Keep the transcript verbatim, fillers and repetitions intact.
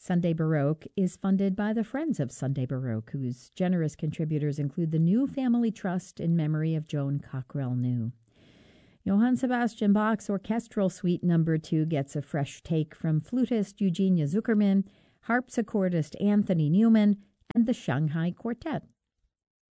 Sunday Baroque is funded by the Friends of Sunday Baroque, whose generous contributors include the New Family Trust in memory of Joan Cockrell New. Johann Sebastian Bach's Orchestral Suite Number two gets a fresh take from flutist Eugenia Zuckerman, harpsichordist Anthony Newman, and the Shanghai Quartet.